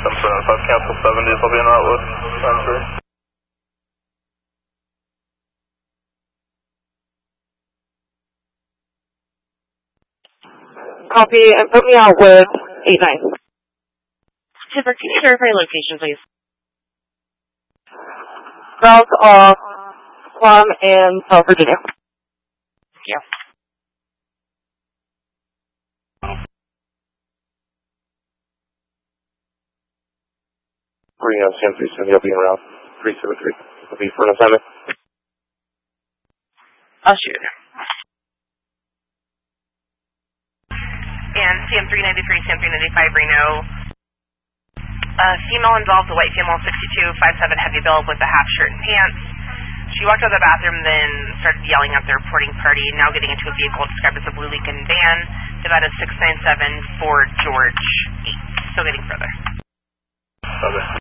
10-5, cancel 70s, I'll be en route with 10-3. Copy, and put me out with 8-9. Tipper, can you verify location, please? Grounds off Plum in South Virginia. Thank you. Sam 370, I'll be en route 373. I'll be for an assignment. I'll shoot. And CM 393, CM 395, Reno. Female involved, a white female, 62'5'7", heavy build with a half shirt and pants. She walked out of the bathroom, then started yelling at the reporting party, now getting into a vehicle described as a blue Lincoln van, about a 697 Ford George 8. Still getting further. Okay.